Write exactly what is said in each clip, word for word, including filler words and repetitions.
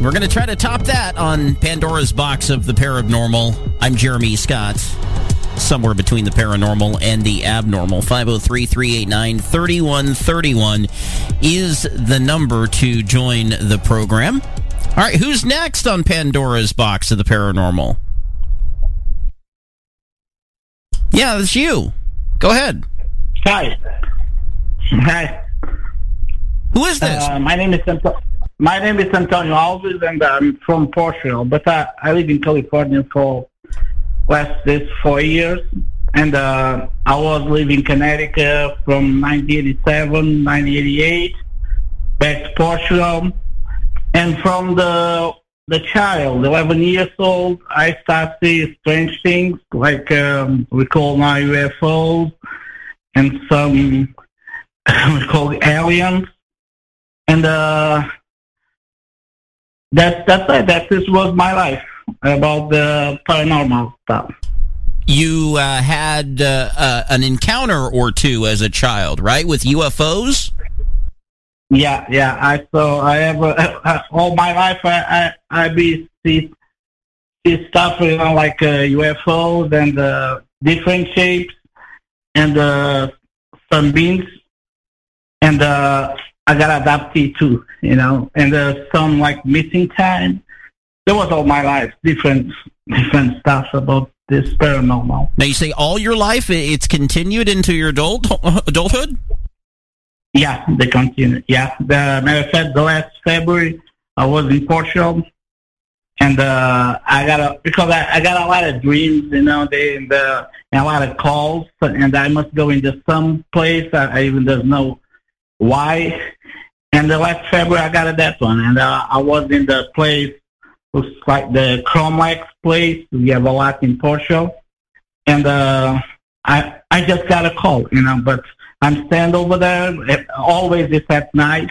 We're going to try to top that on Pandora's Box of the Paranormal. I'm Jeremy Scott, somewhere between the paranormal and the abnormal. five oh three, three eight nine, three one three one is the number to join the program. All right, who's next on Pandora's Box of the Paranormal? Yeah, that's you. Go ahead. Hi. Hi. Who is this? Uh, my name is Anto- My name is Antonio Alves, and I'm from Portugal, but I, I live in California for last this four years, and uh, I was living in Connecticut from nineteen eighty-seven, nineteen eighty-eight, back to Portugal, and from the the child, eleven years old, I started seeing strange things, like um, we call now U F Os, and some we call aliens, and uh, that's that's it. That this was my life about the paranormal stuff. You uh, had uh, uh, an encounter or two as a child, right, with U F Os? Yeah, yeah. I so I have uh, all my life. I I, I be see see stuff, you know, like uh, U F Os and uh, different shapes and uh, sunbeams, and uh, I got adopted too, you know, and uh, some like missing time. There was all my life different different stuff about this paranormal. Now you say all your life it's continued into your adult adulthood? Yeah, they continue. Yeah, the matter of fact, the last February I was in Portugal, and uh, I got a because I, I got a lot of dreams, you know, they and, uh, and a lot of calls, and I must go into some place. I, I even don't know why. And the last February I got that one, and uh, I was in the place. Looks like the Chromax place. We have a lot in Portugal, and uh, I I just got a call, you know, but. I'm standing over there, always it's at night,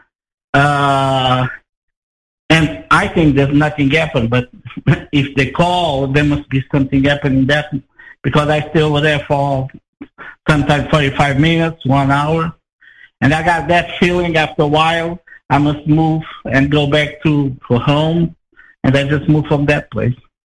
uh, and I think there's nothing happened, but if they call, there must be something happening that, because I stay over there for sometimes forty-five minutes, one hour, and I got that feeling after a while, I must move and go back to, to home, and I just moved from that place.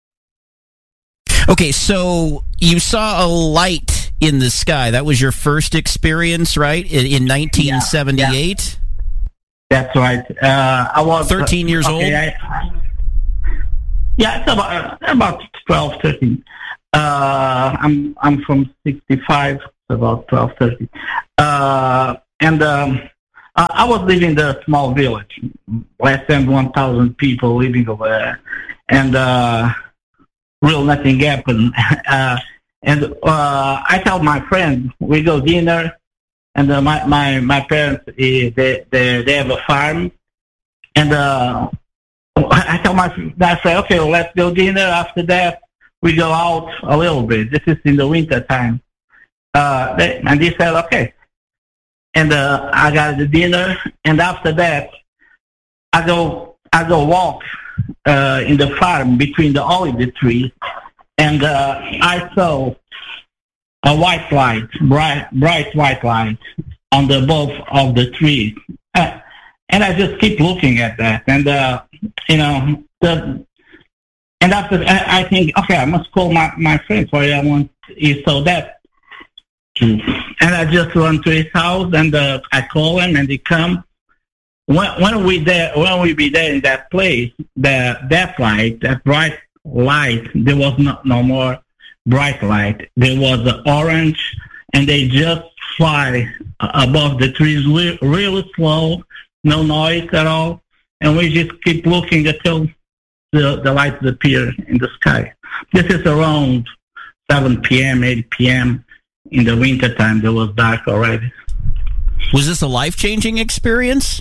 Okay, so you saw a light in the sky. That was your first experience, right? In, in nineteen seventy-eight? Yeah, yeah. That's right. Uh, I was thirteen years okay, old? I, yeah, it's about uh, about twelve, thirteen. Uh, I'm I'm from sixty-five, about twelve, thirteen. Uh, and um, I, I was living in a small village, less than one thousand people living over there, and uh, real nothing happened. uh, And uh, I tell my friend, we go dinner, and uh, my, my, my parents, uh, they, they they have a farm, and uh, I tell my, my friend, okay, well, let's go dinner. After that, we go out a little bit. This is in the winter time. Uh, they, and he said, okay. And uh, I got the dinner, and after that, I go I go walk uh, in the farm between the olive trees. And uh, I saw a white light, bright, bright white light on the above of the tree. Uh, and I just keep looking at that. And, uh, you know, the, and after I, I think, okay, I must call my, my friend for I want, he saw that. And I just run to his house, and uh, I call him, and he come. When, when we there, when we be there in that place, the, that light, that bright light, there was no, no more bright light. There was the orange, and they just fly above the trees re- really slow, no noise at all, and we just keep looking until the, the lights appear in the sky. This is around seven p.m., eight p.m. in the winter time. It was dark already. Was this a life-changing experience?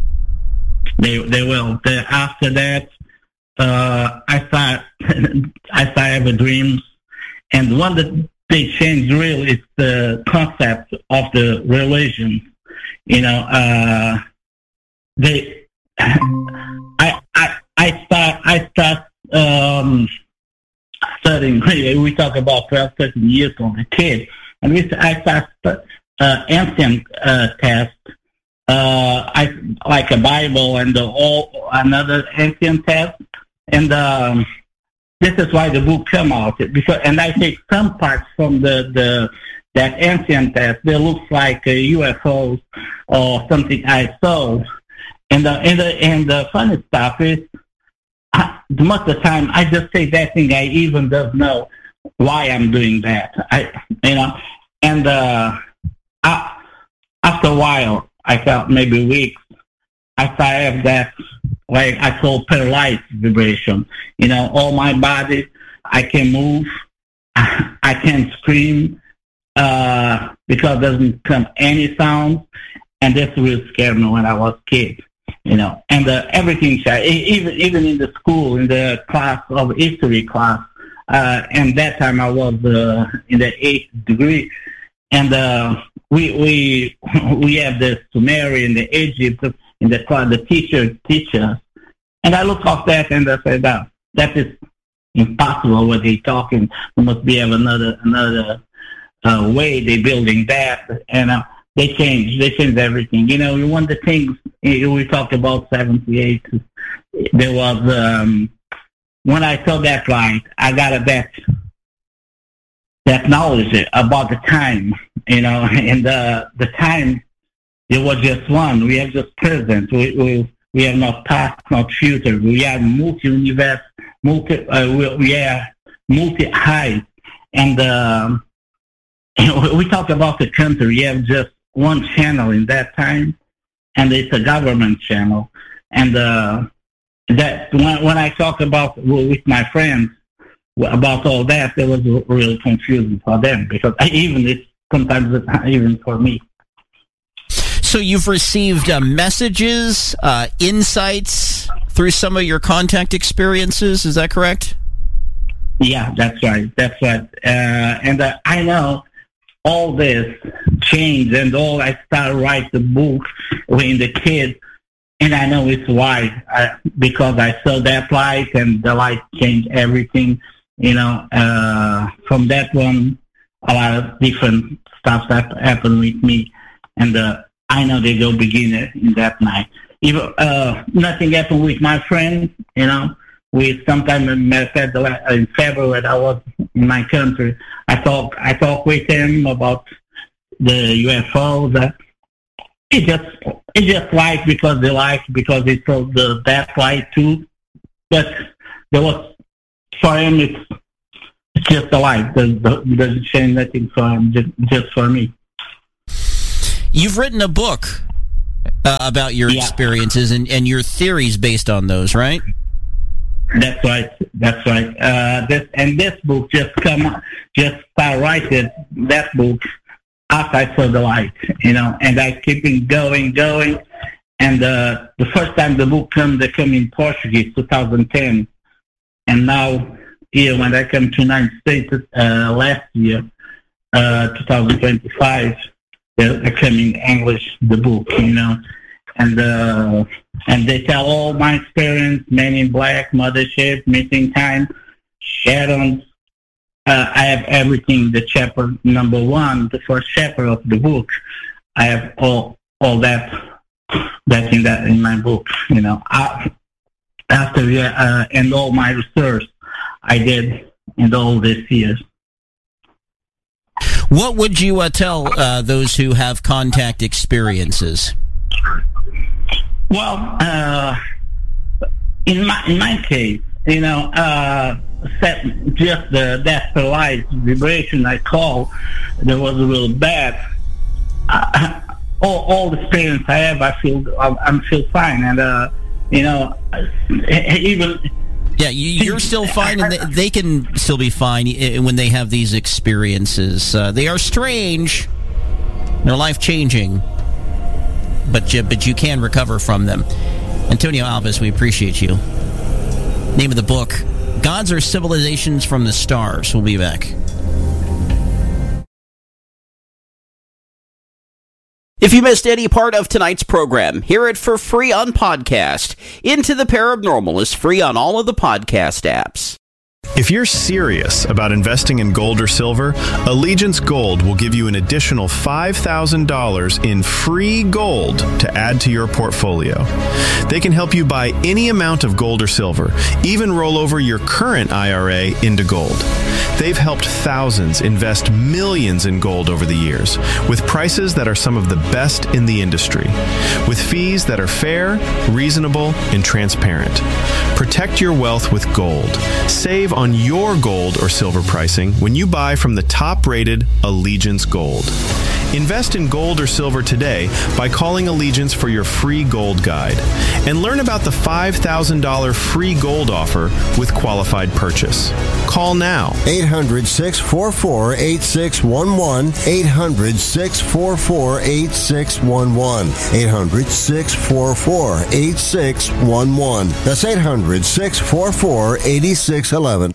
They they will. The, after that, Uh, I start, I start having dreams, and one of the big change really is the concept of the religion. You know, uh, they, I, I, I start, I start um, studying. We talk about twelve, thirteen years old, a kid, and we, I start uh, ancient uh, tests uh, I like a Bible and the all another ancient text, and um, this is why the book come out because. And I take some parts from the the that ancient text. They look like uh, U F Os or something I saw, and the and the and the funny stuff is. I, most of the time, I just say that thing. I even don't know why I'm doing that. I, you know, and uh, I, after a while, I felt maybe weeks. I thought I have that, like I call paralyzed vibration. You know, all my body, I can move, I can't scream uh, because there doesn't come any sound, and this really scared me when I was a kid. You know, and uh, everything, even even in the school, in the class of history class, uh, and that time I was uh, in the eighth degree, and uh, we we we have the Sumerian, the Egypt, in the class, the teacher teacher, and I look off that and I said, that that is impossible. What they talking? There must be have another another uh, way they building that, and. Uh, They changed. They changed everything. You know, one of the things we talked about seventy-eight. There was um, when I saw that light, I got a that that knowledge about the time. You know, and the the time there was just one. We have just present. We we we have not past, not future. We have multi-universe, multi. Uh, we, we are multi-height, and um, we talk about the country. We have just one channel in that time, and it's a government channel. And uh, that when, when I talk about with my friends about all that, it was really confusing for them because I, even it's sometimes it's even for me. So you've received uh, messages, uh, insights through some of your contact experiences. Is that correct? Yeah, that's right. That's right. Uh, and uh, I know. All this changed, and all I started write the book when the kid, and I know it's why I, because I saw that light, and the light changed everything. You know, uh, from that one, a lot of different stuff that happened with me, and uh, I know they go beginner in that night. Even uh, nothing happened with my friend. You know, we sometime in February I was in my country. I talk I talk with him about the U F Os. Uh, it just it just like because they like because they saw the that light too. But there was for him it's, it's just a light. It doesn't change nothing for him. Just just for me. You've written a book uh, about your yeah. experiences and, and your theories based on those, right? That's right. That's right. Uh, this and this book just come, just start writing that book after I saw the light, you know, and I keep it going, going. And uh, the first time the book come, they come in Portuguese, two thousand ten, and now here when I come to United States uh, last year, uh, two thousand twenty-five, they, they come in English the book, you know. And uh, and they tell all my experience, Men in Black, Mothership, Missing Time, Shadows. Uh, I have everything. The chapter number one, the first chapter of the book, I have all all that that in that in my book. You know, I, after uh, and all my research I did in all these years. What would you uh, tell uh, those who have contact experiences? Well, uh, in my in my case, you know, uh, set, just the that paralyzed vibration I call, that was real bad. Uh, all all the experience I have, I feel I feel fine, and uh, you know, even. Yeah, you're still fine, and they can still be fine when they have these experiences. Uh, they are strange, they're life changing. But you, but you can recover from them. Antonio Alves, we appreciate you. Name of the book, Gods or Civilizations from the Stars. We'll be back. If you missed any part of tonight's program, hear it for free on podcast. Into the Paranormal is free on all of the podcast apps. If you're serious about investing in gold or silver, Allegiance Gold will give you an additional five thousand dollars in free gold to add to your portfolio. They can help you buy any amount of gold or silver, even roll over your current I R A into gold. They've helped thousands invest millions in gold over the years, with prices that are some of the best in the industry, with fees that are fair, reasonable, and transparent. Protect your wealth with gold. Save on your gold or silver pricing when you buy from the top-rated Allegiance Gold. Invest in gold or silver today by calling Allegiance for your free gold guide. And learn about the five thousand dollars free gold offer with qualified purchase. Call now. eight hundred, six four four, eight six one one. eight hundred, six four four, eight six one one. eight hundred, six four four, eight six one one. That's eight hundred, six four four, eight six one one.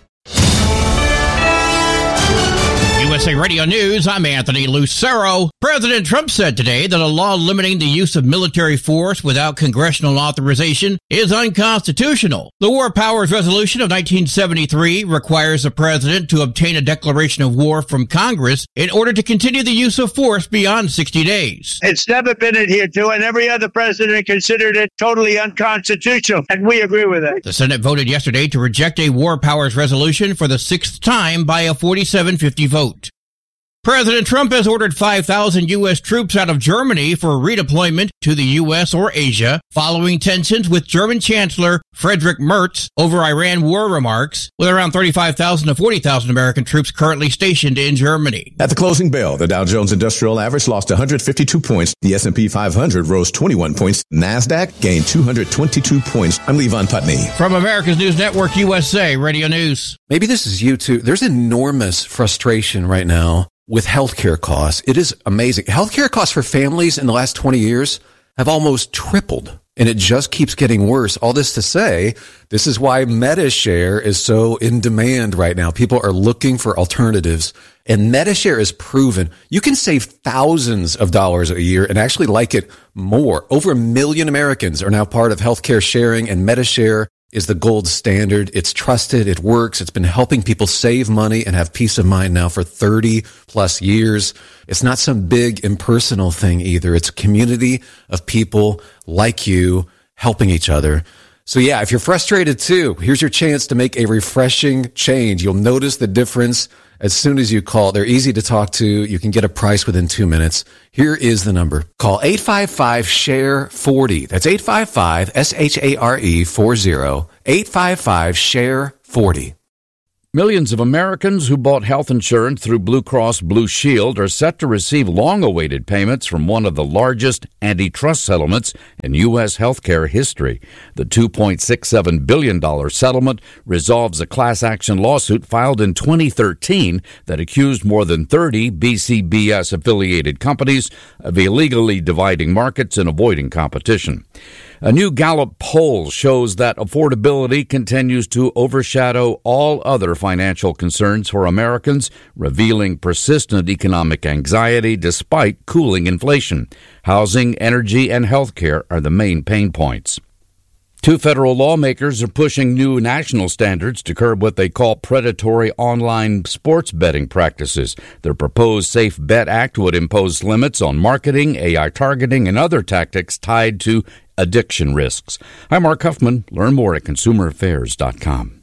U S A Radio News, I'm Anthony Lucero. President Trump said today that a law limiting the use of military force without congressional authorization is unconstitutional. The War Powers Resolution of nineteen seventy-three requires the president to obtain a declaration of war from Congress in order to continue the use of force beyond sixty days. It's never been adhered to, and every other president considered it totally unconstitutional, and we agree with it. The Senate voted yesterday to reject a War Powers Resolution for the sixth time by a forty-seven fifty vote. President Trump has ordered five thousand U S troops out of Germany for redeployment to the U S or Asia following tensions with German Chancellor Friedrich Merz over Iran war remarks, with around thirty-five thousand to forty thousand American troops currently stationed in Germany. At the closing bell, the Dow Jones Industrial Average lost one hundred fifty-two points. The S and P five hundred rose twenty-one points. NASDAQ gained two hundred twenty-two points. I'm Levon Putney. From America's News Network, U S A Radio News. Maybe this is you too. There's enormous frustration right now with healthcare costs. It is amazing. Healthcare costs for families in the last twenty years have almost tripled, and it just keeps getting worse. All this to say, this is why MediShare is so in demand right now. People are looking for alternatives, and MediShare is proven you can save thousands of dollars a year and actually like it more. Over a million Americans are now part of healthcare sharing, and MediShare is the gold standard. It's trusted. It works. It's been helping people save money and have peace of mind now for thirty plus years. It's not some big impersonal thing either. It's a community of people like you helping each other. So yeah, if you're frustrated too, here's your chance to make a refreshing change. You'll notice the difference as soon as you call. They're easy to talk to. You can get a price within two minutes. Here is the number. Call eight five five, S H A R E, forty. That's eight five five, S H A R E, forty. eight five five, S H A R E, forty. Millions of Americans who bought health insurance through Blue Cross Blue Shield are set to receive long-awaited payments from one of the largest antitrust settlements in U S healthcare history. The two point six seven billion dollars settlement resolves a class action lawsuit filed in twenty thirteen that accused more than thirty B C B S-affiliated companies of illegally dividing markets and avoiding competition. A new Gallup poll shows that affordability continues to overshadow all other financial concerns for Americans, revealing persistent economic anxiety despite cooling inflation. Housing, energy, and health care are the main pain points. Two federal lawmakers are pushing new national standards to curb what they call predatory online sports betting practices. Their proposed Safe Bet Act would impose limits on marketing, A I targeting, and other tactics tied to addiction risks. I'm Mark Huffman. Learn more at consumer affairs dot com.